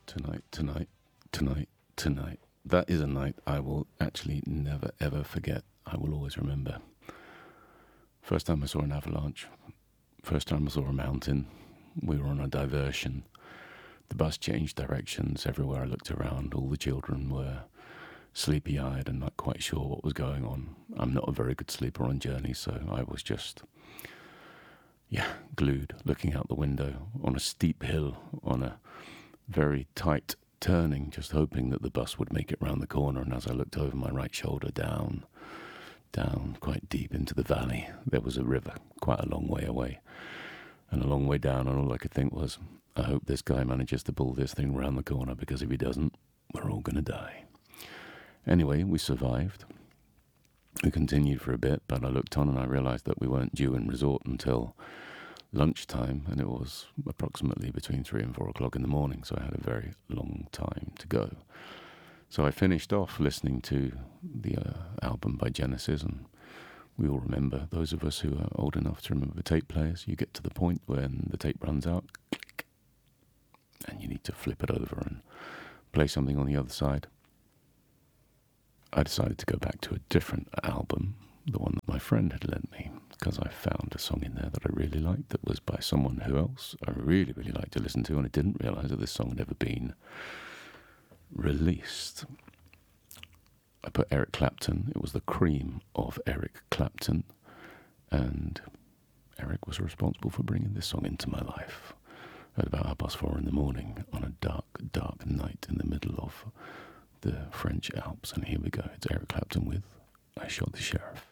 Tonight, tonight, tonight, tonight. That is a night I will actually never ever forget. I will always remember. First time I saw an avalanche. First time I saw a mountain. We were on a diversion. The bus changed directions. Everywhere I looked around, all the children were sleepy-eyed and not quite sure what was going on. I'm not a very good sleeper on journeys, so I was just, glued, looking out the window on a steep hill, on a very tight turning, just hoping that the bus would make it round the corner. And as I looked over my right shoulder, down, quite deep into the valley, there was a river quite a long way away and a long way down, and all I could think was, I hope this guy manages to pull this thing round the corner, because if he doesn't, we're all going to die. Anyway, we survived. We continued for a bit, but I looked on and I realised that we weren't due in resort until lunchtime, and it was approximately between 3 and 4 o'clock in the morning, so I had a very long time to go. So I finished off listening to the album by Genesis, and we all remember, those of us who are old enough to remember tape players, you get to the point when the tape runs out, click, and you need to flip it over and play something on the other side. I decided to go back to a different album, the one that my friend had lent me, because I found a song in there that I really liked that was by someone who else I really, really liked to listen to, and I didn't realise that this song had ever been released. I put Eric Clapton. It was the cream of Eric Clapton, and Eric was responsible for bringing this song into my life at about 4:30 in the morning on a dark, dark night in the middle of the French Alps. And here we go. It's Eric Clapton with I Shot the Sheriff.